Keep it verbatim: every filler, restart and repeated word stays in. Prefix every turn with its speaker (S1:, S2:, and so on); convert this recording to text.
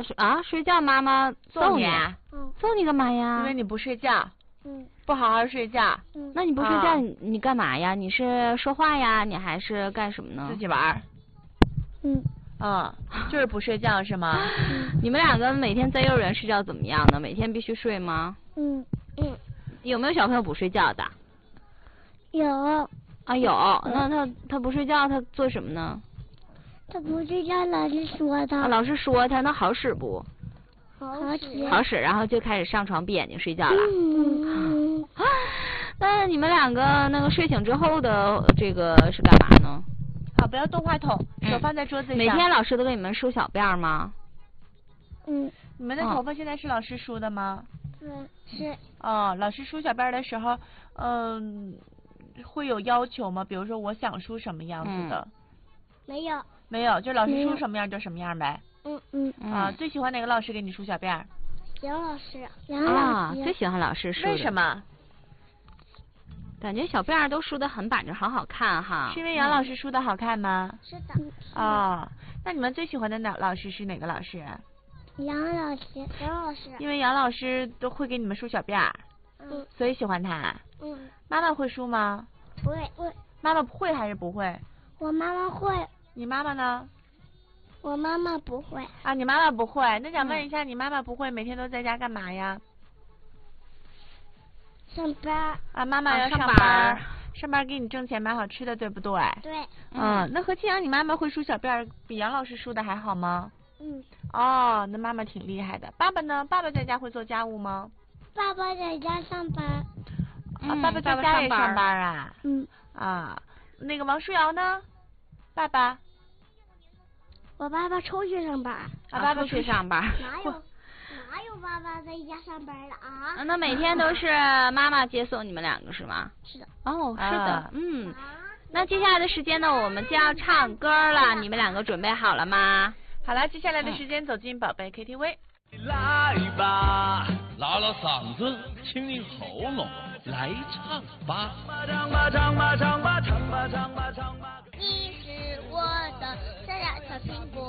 S1: 觉啊？睡觉妈妈揍你？
S2: 嗯，
S1: 揍你干嘛呀？
S2: 因为你不睡觉。
S3: 嗯，
S2: 不好好睡觉。
S3: 嗯，
S1: 那你不睡觉，你你干嘛呀？你是说话呀？你还是干什么呢？
S2: 自己玩。
S3: 嗯。
S2: 嗯，就是不睡觉是吗？
S3: 嗯。
S1: 你们两个每天在幼儿园睡觉怎么样呢？每天必须睡吗？
S3: 嗯嗯。
S1: 有没有小朋友不睡觉的？
S3: 有。
S1: 啊有，那他他不睡觉，他做什么呢？
S3: 他不睡觉，老师说他。
S1: 啊、老师说他，那好使不？
S3: 好使。
S1: 好使，然后就开始上床闭眼睛睡觉了。
S3: 嗯。
S1: 啊，那你们两个那个睡醒之后的这个是干嘛呢？
S2: 好，不要动话筒，手放在桌子上。
S1: 每天老师都给你们梳小辫吗？
S3: 嗯。
S2: 你们的头发现在是老师梳的吗？
S3: 嗯，是。
S2: 哦，老师梳小辫的时候，嗯，会有要求吗？比如说我想梳什么样子的？
S3: 嗯、没有。
S2: 没有，就老师梳什么样就什么样呗。
S3: 嗯嗯。
S2: 啊，最喜欢哪个老师给你梳小辫？
S3: 杨老师。杨老师。
S1: 啊，最喜欢老师梳的。
S2: 为什么？
S1: 感觉小辫儿都梳得很板正，好好看哈。
S2: 是因为杨老师梳的好看吗？
S3: 是的。
S2: 哦，那你们最喜欢的哪老师是哪个老师？
S3: 杨老师。杨老师。
S2: 因为杨老师都会给你们梳小辫儿，
S3: 嗯，
S2: 所以喜欢他。
S3: 嗯。
S2: 妈妈会梳吗？
S3: 不会。会。
S2: 妈妈会还是不会？
S3: 我妈妈会。
S2: 你妈妈呢？
S3: 我妈妈不会。
S2: 啊，你妈妈不会，那想问一下，嗯、你妈妈不会，每天都在家干嘛呀？
S3: 上班。
S2: 啊，妈妈要上班，
S1: 啊、上班，
S2: 上班给你挣钱买好吃的，对不对？
S3: 对。
S2: 嗯，那何清阳，你妈妈会梳小辫，比杨老师梳的还好吗？
S3: 嗯。
S2: 哦，那妈妈挺厉害的。爸爸呢？爸爸在家会做家务吗？
S3: 爸爸在家上班。
S2: 啊，爸爸在家也上班啊？
S3: 嗯。
S2: 啊，那个王舒瑶呢？爸爸。
S3: 我爸爸出去上班。
S1: 啊，爸爸去上班。
S3: 哪有哪有爸爸在家上班的啊？
S1: 那每天都是妈妈接送你们两个是吗？
S3: 是的。
S1: 哦，是的，
S2: 啊、
S1: 嗯。啊、那接下来的时间呢，我们就要唱歌了，你们两个准备好了吗？
S2: 好了，接下来的时间走进宝贝 K T V。
S4: 来吧，拉拉嗓子，清清喉咙，来唱吧。唱吧唱吧唱吧唱吧唱吧唱吧。
S3: 你是我的小呀小苹果。